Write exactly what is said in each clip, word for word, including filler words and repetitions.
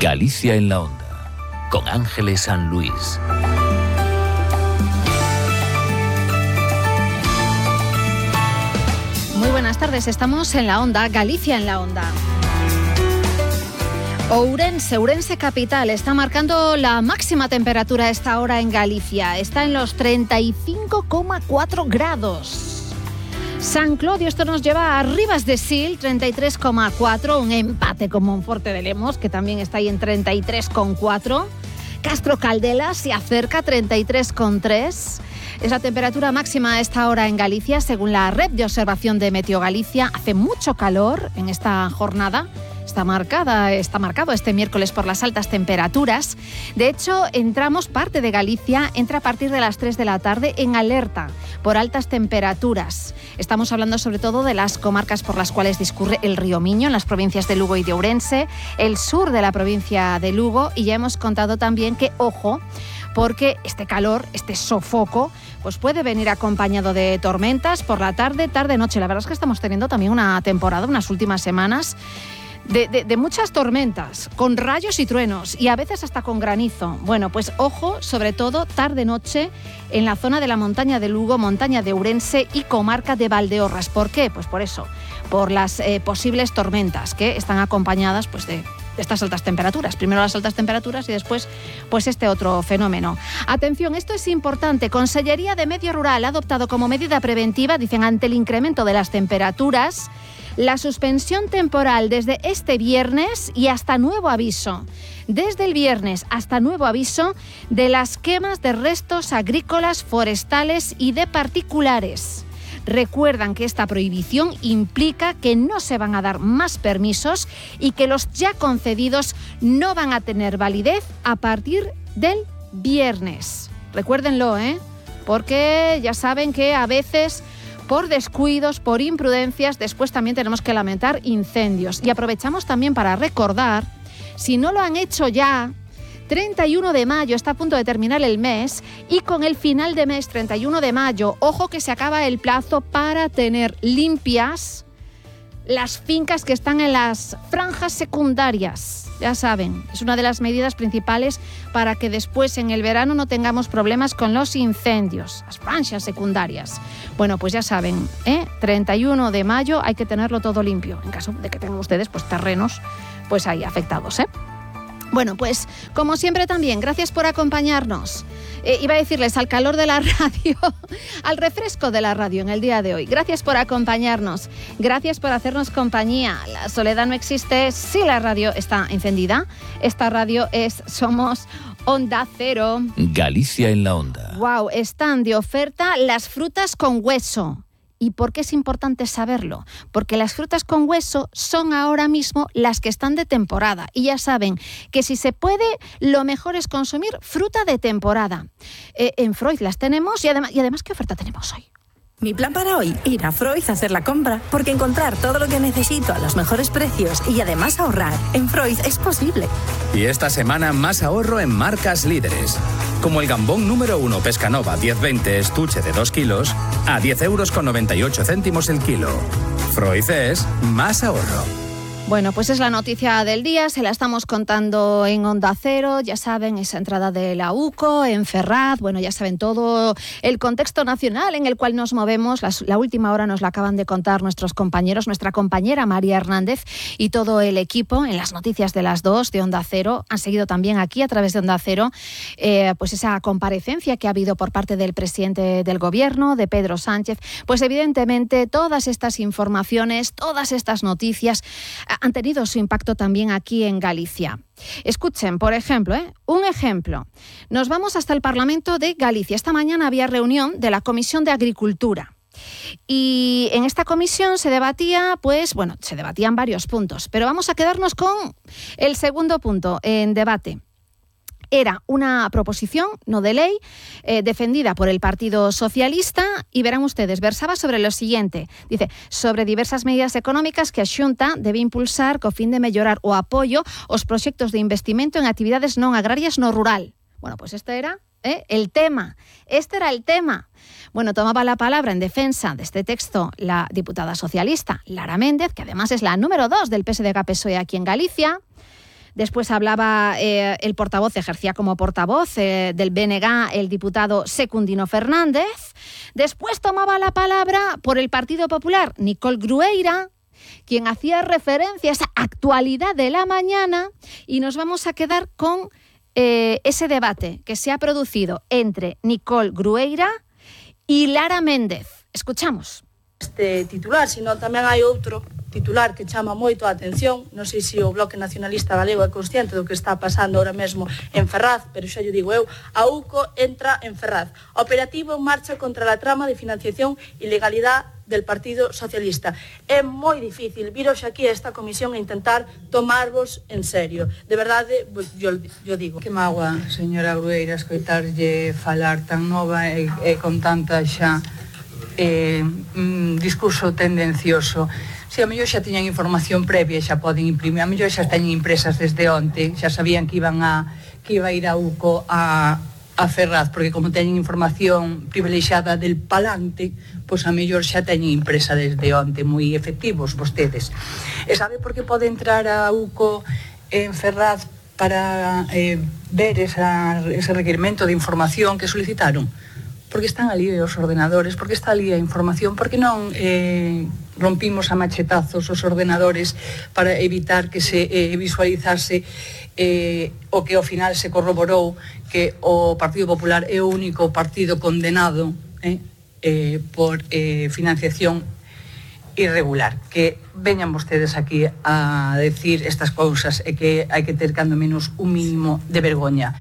Galicia en la Onda, con Ángeles San Luis. Muy buenas tardes, estamos en la Onda, Galicia en la Onda. Ourense, Ourense capital, está marcando la máxima temperatura a esta hora en Galicia. Está en los treinta y cinco coma cuatro grados. San Clodio, esto nos lleva a Ribas de Sil, treinta y tres coma cuatro, un empate con Monforte de Lemos, que también está ahí en treinta y tres coma cuatro. Castro Caldelas se acerca, treinta y tres coma tres. Es la temperatura máxima a esta hora en Galicia, según la red de observación de Meteo Galicia. Hace mucho calor en esta jornada. Está marcada, está marcado este miércoles por las altas temperaturas. De hecho, entramos, parte de Galicia entra a partir de las tres de la tarde en alerta por altas temperaturas. Estamos hablando sobre todo de las comarcas por las cuales discurre el río Miño, en las provincias de Lugo y de Ourense, el sur de la provincia de Lugo, y ya hemos contado también que, ojo, porque este calor, este sofoco, pues puede venir acompañado de tormentas por la tarde, tarde-noche. La verdad es que estamos teniendo también una temporada, unas últimas semanas, De, de, de muchas tormentas, con rayos y truenos y a veces hasta con granizo. Bueno, pues ojo, sobre todo tarde-noche en la zona de la montaña de Lugo, montaña de Ourense y comarca de Valdeorras. ¿Por qué? Pues por eso, por las eh, posibles tormentas que están acompañadas pues de... de estas altas temperaturas. Primero las altas temperaturas y después pues este otro fenómeno. Atención, esto es importante. Consellería de Medio Rural ha adoptado como medida preventiva, dicen, ante el incremento de las temperaturas, la suspensión temporal desde este viernes y hasta nuevo aviso. Desde el viernes hasta nuevo aviso de las quemas de restos agrícolas, forestales y de particulares. Recuerdan que esta prohibición implica que no se van a dar más permisos y que los ya concedidos no van a tener validez a partir del viernes. Recuérdenlo, ¿eh? Porque ya saben que a veces, por descuidos, por imprudencias, después también tenemos que lamentar incendios. Y aprovechamos también para recordar, si no lo han hecho ya, treinta y uno de mayo, está a punto de terminar el mes, y con el final de mes, treinta y uno de mayo, ojo que se acaba el plazo para tener limpias las fincas que están en las franjas secundarias. Ya saben, es una de las medidas principales para que después en el verano no tengamos problemas con los incendios, las franjas secundarias. Bueno, pues ya saben, ¿eh? treinta y uno de mayo hay que tenerlo todo limpio, en caso de que tengan ustedes pues terrenos pues ahí afectados, ¿eh? Bueno, pues como siempre también, gracias por acompañarnos. Eh, iba a decirles al calor de la radio, al refresco de la radio en el día de hoy. Gracias por acompañarnos, gracias por hacernos compañía. La soledad no existe si la radio está encendida. Esta radio es, somos Onda Cero. Galicia en la Onda. Wow, están de oferta las frutas con hueso. ¿Y por qué es importante saberlo? Porque las frutas con hueso son ahora mismo las que están de temporada. Y ya saben que si se puede, lo mejor es consumir fruta de temporada. Eh, en Freud las tenemos y además, y además, ¿qué oferta tenemos hoy? Mi plan para hoy, ir a Freud a hacer la compra, porque encontrar todo lo que necesito a los mejores precios y además ahorrar en Freud es posible. Y esta semana más ahorro en marcas líderes, como el gambón número uno Pescanova diez veinte estuche de dos kilos a diez euros con noventa y ocho céntimos el kilo. Freud es más ahorro. Bueno, pues es la noticia del día, se la estamos contando en Onda Cero, ya saben, esa entrada de la U C O, en Ferraz, bueno, ya saben todo el contexto nacional en el cual nos movemos, la, la última hora nos la acaban de contar nuestros compañeros, nuestra compañera María Hernández y todo el equipo en las noticias de las dos de Onda Cero. Han seguido también aquí a través de Onda Cero eh, pues esa comparecencia que ha habido por parte del presidente del gobierno, de Pedro Sánchez. Pues evidentemente todas estas informaciones, todas estas noticias han tenido su impacto también aquí en Galicia. Escuchen, por ejemplo, ¿eh? un ejemplo. Nos vamos hasta el Parlamento de Galicia. Esta mañana había reunión de la Comisión de Agricultura. Y en esta comisión se debatía, pues, bueno, se debatían varios puntos, pero vamos a quedarnos con el segundo punto en debate. Era una proposición, no de ley, eh, defendida por el Partido Socialista y verán ustedes, versaba sobre lo siguiente. Dice, sobre diversas medidas económicas que a Xunta debe impulsar co fin de mellorar o apoio aos proxectos de investimento en actividades non agrarias no rural. Bueno, pues este era ¿eh? el tema. Este era el tema. Bueno, tomaba la palabra en defensa de este texto la diputada socialista Lara Méndez, que además es la número dos del P S D G P S O E aquí en Galicia. Después hablaba eh, el portavoz, ejercía como portavoz eh, del B N G, el diputado Secundino Fernández. Después tomaba la palabra por el Partido Popular Nicole Grueira, quien hacía referencia a esa actualidad de la mañana, y nos vamos a quedar con eh, ese debate que se ha producido entre Nicole Grueira y Lara Méndez. Escuchamos. Este titular, sino tamén hai outro titular que chama moito a atención. Non sei se o Bloque Nacionalista Galego é consciente do que está pasando ahora mesmo en Ferraz, pero xa lle digo eu, a U C O entra en Ferraz. Operativo en marcha contra a trama de financiación e ilegalidade del Partido Socialista. É moi difícil viros aquí a esta comisión e intentar tomarvos en serio. De verdade, yo, yo digo. Que magua, señora Grueira, escoitarlle falar tan nova e, e con tanta xa eh, mm, discurso tendencioso. Si a mellor xa tiñan información previa, xa poden imprimir, a mellor xa teñen impresas desde onte, xa sabían que iban a que iba a ir a U C O a, a Ferraz, porque como teñen información privilexiada del palante, pois a mellor xa teñen impresa desde onte, moi efectivos vostedes. E sabe por que pode entrar a U C O en Ferraz para eh, ver esa, ese requerimento de información que solicitaron? Porque están ali os ordenadores, porque está ali a información, porque non eh, rompimos a machetazos os ordenadores para evitar que se eh, visualizase eh, o que ao final se corroborou que o Partido Popular é o único partido condenado eh, eh, por eh, financiación irregular. Que veñan vostedes aquí a decir estas cousas e que hai que ter cando menos un mínimo de vergoña.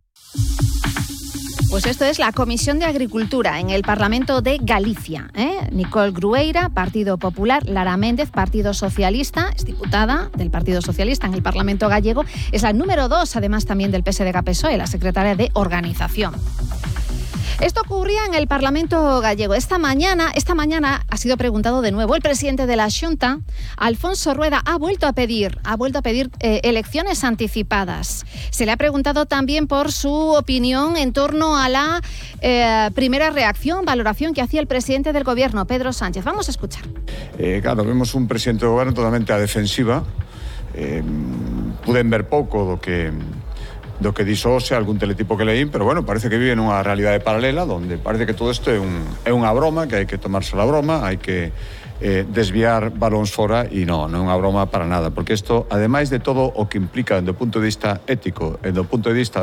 Pues esto es la Comisión de Agricultura en el Parlamento de Galicia. ¿eh? Nicole Grueira, Partido Popular; Lara Méndez, Partido Socialista, es diputada del Partido Socialista en el Parlamento gallego. Es la número dos, además también del P S D G P S O E, la secretaria de Organización. Esto ocurría en el Parlamento gallego. Esta mañana, esta mañana ha sido preguntado de nuevo. El presidente de la Xunta, Alfonso Rueda, ha vuelto a pedir, ha vuelto a pedir eh, elecciones anticipadas. Se le ha preguntado también por su opinión en torno a la eh, primera reacción, valoración que hacía el presidente del Gobierno, Pedro Sánchez. Vamos a escuchar. Eh, claro, vemos un presidente do Goberno totalmente a defensiva. Eh, puden ver pouco do que do que dixo hoxe algún teletipo que leín, pero bueno, parece que vive nunha realidade paralela onde parece que todo isto é, un, é unha broma, que hai que tomarse a broma, hai que eh, desviar balóns fora, e non, non é unha broma para nada, porque isto, ademais de todo o que implica do punto de vista ético e do punto de vista